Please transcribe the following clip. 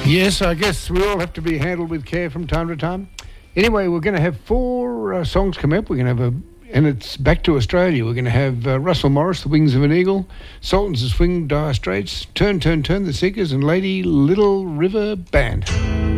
Yes, I guess we all have to be handled with care from time to time. Anyway, we're going to have four songs come up. We're going to have and it's back to Australia. We're going to have Russell Morris, The Wings of an Eagle, Sultans of Swing, Dire Straits, Turn, Turn, Turn, The Seekers, and Lady Little River Band.